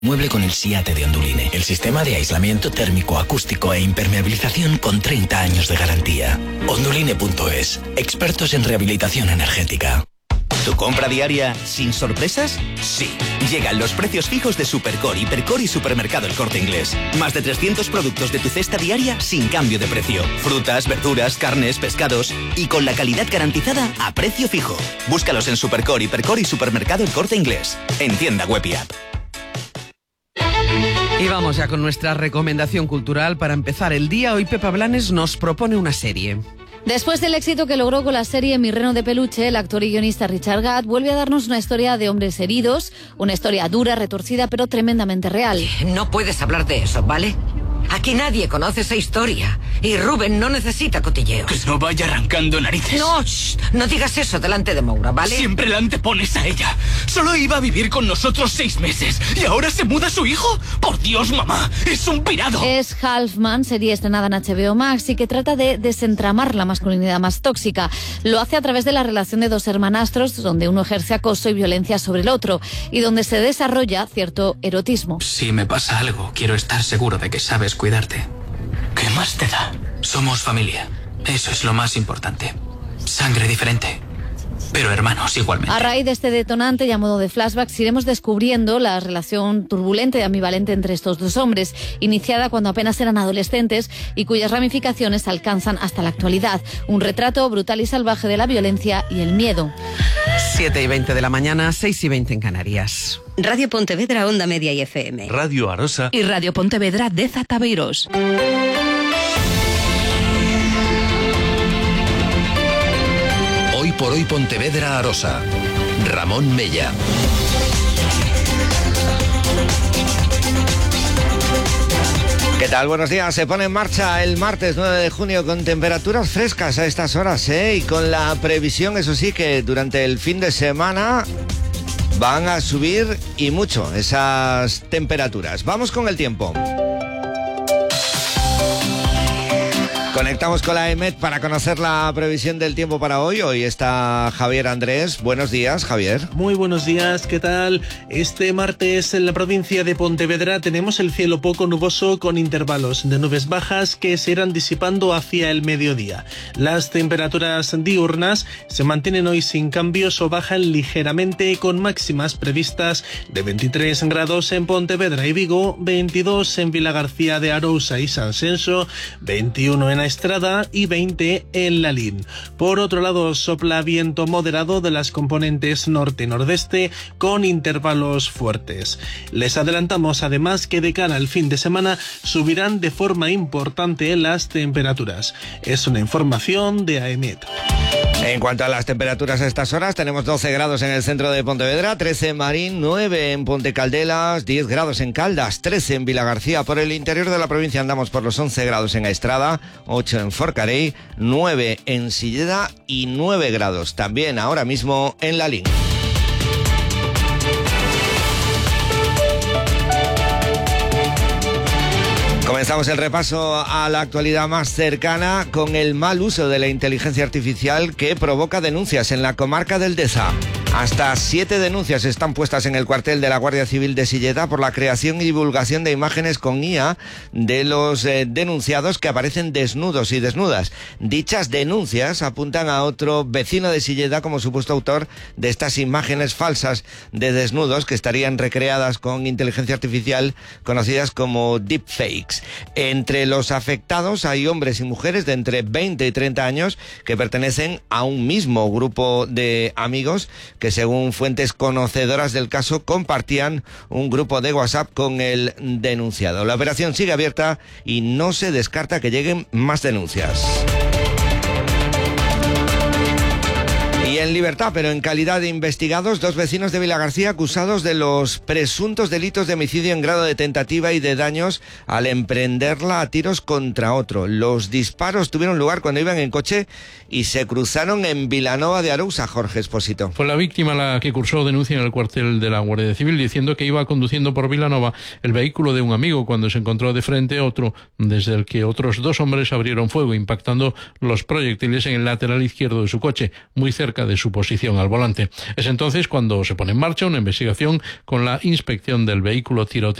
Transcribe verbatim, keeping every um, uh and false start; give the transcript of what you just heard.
Mueble con el SIATE de Onduline. El sistema de aislamiento térmico, acústico e impermeabilización con treinta años de garantía. Onduline punto es. Expertos en rehabilitación energética. ¿Tu compra diaria sin sorpresas? Sí. Llegan los precios fijos de Supercore, Hipercore y Supermercado El Corte Inglés. Más de trescientos productos de tu cesta diaria sin cambio de precio. Frutas, verduras, carnes, pescados y con la calidad garantizada a precio fijo. Búscalos en Supercore, Hipercore y Supermercado El Corte Inglés. En tienda web y app. Y vamos ya con nuestra recomendación cultural para empezar el día. Hoy Pepa Blanes nos propone una serie. Después del éxito que logró con la serie Mi reno de peluche, el actor y guionista Richard Gadd vuelve a darnos una historia de hombres heridos, una historia dura, retorcida, pero tremendamente real. No puedes hablar de eso, ¿vale? Aquí nadie conoce esa historia y Rubén no necesita cotilleos. Que no vaya arrancando narices. No, shh, no digas eso delante de Moura, ¿vale? Siempre la antepones a ella. Solo iba a vivir con nosotros seis meses y ahora se muda su hijo. Por Dios, mamá, es un pirado. Es Halfman, serie estrenada en H B O Max y que trata de desentramar la masculinidad más tóxica. Lo hace a través de la relación de dos hermanastros, donde uno ejerce acoso y violencia sobre el otro y donde se desarrolla cierto erotismo. Si me pasa algo, quiero estar seguro de que sabes cuidarte. ¿Qué más te da? Somos familia. Eso es lo más importante. Sangre diferente, pero hermanos igualmente. A raíz de este detonante y a modo de flashbacks iremos descubriendo la relación turbulenta y ambivalente entre estos dos hombres, iniciada cuando apenas eran adolescentes y cuyas ramificaciones alcanzan hasta la actualidad. Un retrato brutal y salvaje de la violencia y el miedo. siete y veinte de la mañana, seis y veinte en Canarias. Radio Pontevedra, Onda Media y F M. Radio Arosa. Y Radio Pontevedra de Zataveiros. Hoy por hoy Pontevedra Arosa. Ramón Mella. ¿Qué tal? Buenos días. Se pone en marcha el martes nueve de junio con temperaturas frescas a estas horas, ¿eh? Y con la previsión, eso sí, que durante el fin de semana van a subir y mucho esas temperaturas. Vamos con el tiempo. Conectamos con la EMET para conocer la previsión del tiempo para hoy. Hoy está Javier Andrés. Buenos días, Javier. Muy buenos días, ¿qué tal? Este martes en la provincia de Pontevedra tenemos el cielo poco nuboso con intervalos de nubes bajas que se irán disipando hacia el mediodía. Las temperaturas diurnas se mantienen hoy sin cambios o bajan ligeramente con máximas previstas de veintitrés grados en Pontevedra y Vigo, veintidós en Vilagarcía de Arousa y Sanxenxo, veintiuno en Estrada y veinte en Lalín. Por otro lado, sopla viento moderado de las componentes norte-nordeste con intervalos fuertes. Les adelantamos además que de cara al fin de semana subirán de forma importante las temperaturas. Es una información de AEMET. En cuanto a las temperaturas a estas horas, tenemos doce grados en el centro de Pontevedra, trece en Marín, nueve en Ponte Caldelas, diez grados en Caldas, trece en Vilagarcía. Por el interior de la provincia andamos por los once grados en Estrada, ocho en Forcarey, nueve en Silleda y nueve grados también ahora mismo en Lalín. Comenzamos el repaso a la actualidad más cercana con el mal uso de la inteligencia artificial que provoca denuncias en la comarca del Deza. Hasta siete denuncias están puestas en el cuartel de la Guardia Civil de Silleda por la creación y divulgación de imágenes con I A de los eh, denunciados que aparecen desnudos y desnudas. Dichas denuncias apuntan a otro vecino de Silleda como supuesto autor de estas imágenes falsas de desnudos que estarían recreadas con inteligencia artificial conocidas como deepfakes. Entre los afectados hay hombres y mujeres de entre veinte y treinta años que pertenecen a un mismo grupo de amigos que según fuentes conocedoras del caso compartían un grupo de WhatsApp con el denunciado. La operación sigue abierta y no se descarta que lleguen más denuncias. Y en libertad, pero en calidad de investigados, dos vecinos de Vilagarcía acusados de los presuntos delitos de homicidio en grado de tentativa y de daños al emprenderla a tiros contra otro. Los disparos tuvieron lugar cuando iban en coche y se cruzaron en Vilanova de Arousa. Jorge Expósito. Fue la víctima la que cursó denuncia en el cuartel de la Guardia Civil diciendo que iba conduciendo por Vilanova el vehículo de un amigo cuando se encontró de frente otro, desde el que otros dos hombres abrieron fuego, impactando los proyectiles en el lateral izquierdo de su coche, muy cerca de de su posición al volante. Es entonces cuando se pone en marcha una investigación con la inspección del vehículo tiroteado